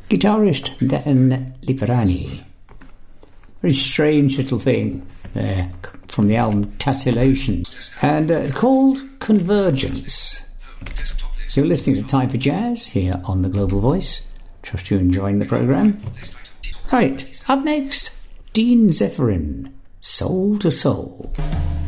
guitarist Dan Liperani. Very strange little thing there from the album Tessellation, and it's called Convergence. You're listening to Time for Jazz here on the Global Voice. Trust you're enjoying the programme. Right, up next, Dean Zephyrin, Soul to Soul.